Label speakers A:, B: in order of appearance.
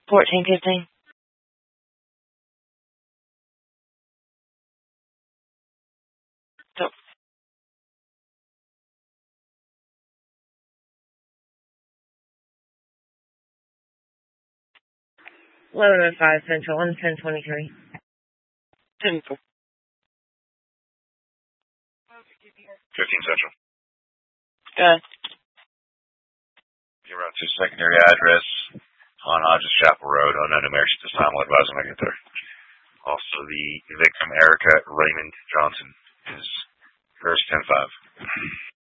A: 14:15. So, 11:05 Central. I'm 10:23. 10:4.
B: 15 Central.
A: Good.
B: You're out to secondary address on Hodges Chapel Road, unknown numerics at this time. I'll advise when I get there. Also, the victim, Erica Raymond Johnson, is verse 10-5.